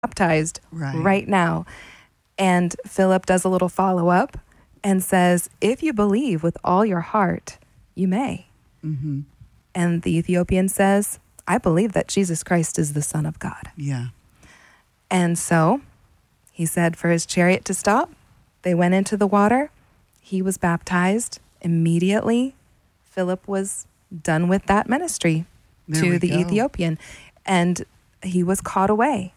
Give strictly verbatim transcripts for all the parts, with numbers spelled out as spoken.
baptized right. right now. And Philip does a little follow-up and says, if you believe with all your heart, you may. Mm-hmm. And the Ethiopian says, I believe that Jesus Christ is the Son of God. Yeah. And so he said for his chariot to stop. They went into the water. He was baptized. Immediately, Philip was done with that ministry There to we the go. Ethiopian. And he was caught away.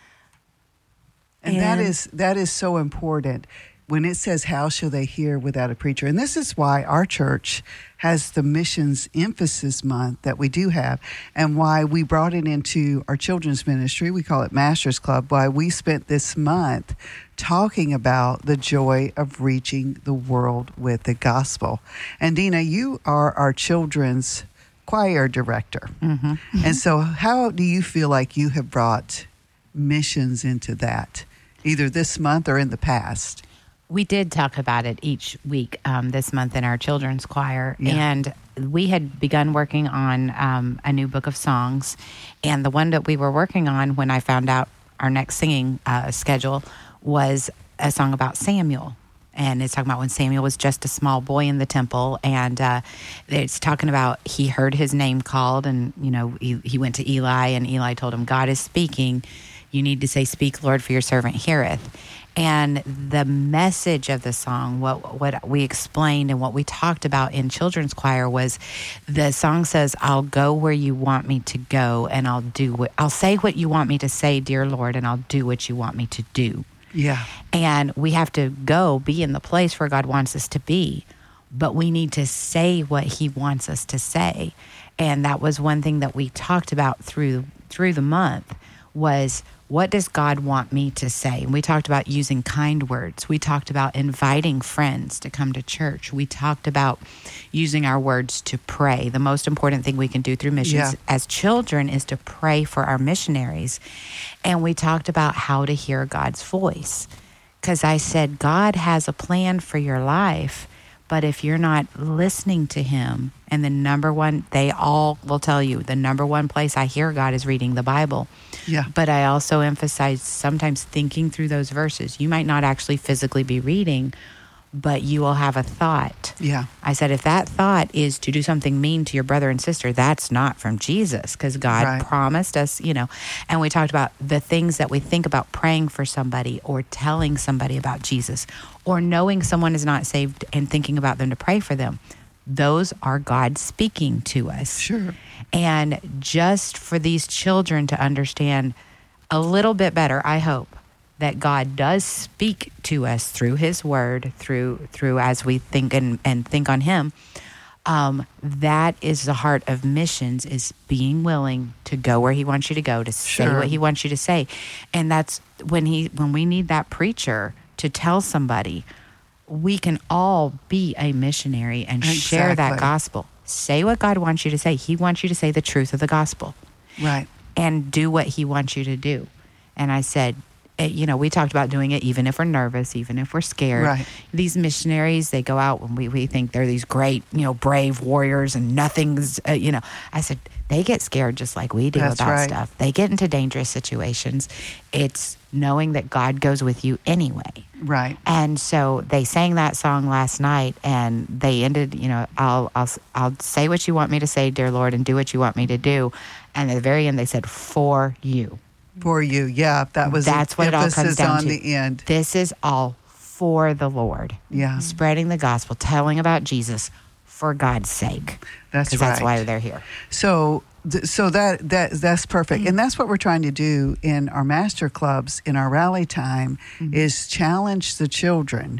And, and that is that is so important. When it says, how shall they hear without a preacher? And this is why our church has the missions emphasis month that we do have, and why we brought it into our children's ministry. We call it Masters Club. Why we spent this month talking about the joy of reaching the world with the gospel. And Dina, you are our children's choir director. Mm-hmm. And so how do you feel like you have brought missions into that, either this month or in the past? We did talk about it each week um, this month in our children's choir. Yeah. And we had begun working on um, a new book of songs. And the one that we were working on when I found out our next singing uh, schedule was a song about Samuel. And it's talking about when Samuel was just a small boy in the temple. And uh, it's talking about he heard his name called. And, you know, he, he went to Eli, and Eli told him, God is speaking. You need to say, speak, Lord, for your servant heareth. And the message of the song, what what we explained and what we talked about in children's choir was, the song says, I'll go where you want me to go, and I'll do what, I'll say what you want me to say, dear Lord, and I'll do what you want me to do. Yeah. And we have to go be in the place where God wants us to be, but we need to say what he wants us to say. And that was one thing that we talked about through through the month was, what does God want me to say? And we talked about using kind words. We talked about inviting friends to come to church. We talked about using our words to pray. The most important thing we can do through missions Yeah. as children is to pray for our missionaries. And we talked about how to hear God's voice. Because I said, God has a plan for your life, but if you're not listening to him, and the number one, they all will tell you, the number one place I hear God is reading the Bible. Yeah. But I also emphasize sometimes thinking through those verses. You might not actually physically be reading, but you will have a thought. Yeah. I said, if that thought is to do something mean to your brother and sister, that's not from Jesus, because God Right. promised us, you know. And we talked about the things that we think about praying for somebody or telling somebody about Jesus or knowing someone is not saved and thinking about them to pray for them. Those are God speaking to us. Sure. And just for these children to understand a little bit better, I hope, that God does speak to us through his word, through through as we think and, and think on him. Um, that is the heart of missions, is being willing to go where he wants you to go, to say Sure. what he wants you to say. And that's when he when we need that preacher to tell somebody, we can all be a missionary and share that Exactly. gospel. Say what God wants you to say. He wants you to say the truth of the gospel. Right. And do what he wants you to do. And I said, eh, you know, we talked about doing it even if we're nervous, even if we're scared. Right. These missionaries, they go out when we, we think they're these great, you know, brave warriors and nothing's, uh, you know. I said, they get scared just like we do That's about right. stuff. They get into dangerous situations. It's knowing that God goes with you anyway. Right. And so they sang that song last night, and they ended, you know, I'll, I'll, I'll say what you want me to say, dear Lord, and do what you want me to do. And at the very end, they said, for you. For you. Yeah. That was That's the what it all emphasis comes down on to. the end. This is all for the Lord. Yeah. Spreading the gospel, telling about Jesus for God's sake. That's Because right. that's why they're here. So, th- so that that that's perfect, and that's what we're trying to do in our master clubs, in our rally time, Mm-hmm. is challenge the children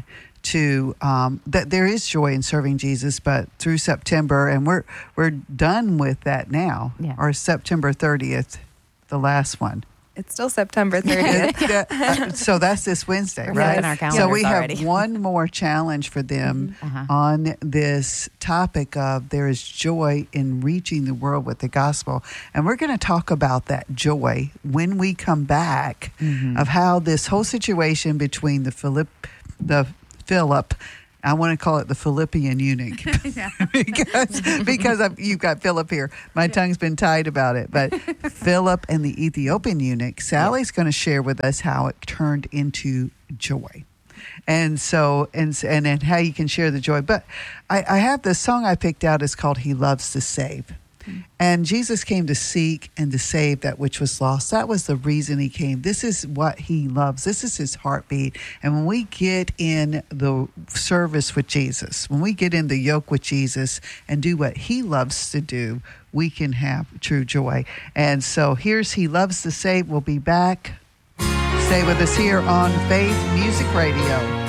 to um, that there is joy in serving Jesus, but through September, and we're we're done with that now, Yeah. or September thirtieth, the last one. It's still September thirtieth. That- uh, so that's this Wednesday, We're right? in our So calendars we have already. one more challenge for them Uh-huh. on this topic of there is joy in reaching the world with the gospel. And we're going to talk about that joy when we come back, Mm-hmm. of how this whole situation between the Philip, the Philip I want to call it the Philippian eunuch because because I've, you've got Philip here. My tongue's been tied about it. But Philip and the Ethiopian eunuch, Sally's going to share with us how it turned into joy. And so, and and, and how you can share the joy. But I, I have the song I picked out is called He Loves to Save. And Jesus came to seek and to save that which was lost. That was the reason he came. This is what he loves. This is his heartbeat. And when we get in the service with Jesus, when we get in the yoke with Jesus and do what he loves to do, we can have true joy. And so here's He Loves to Save. We'll be back. Stay with us here on Faith Music Radio.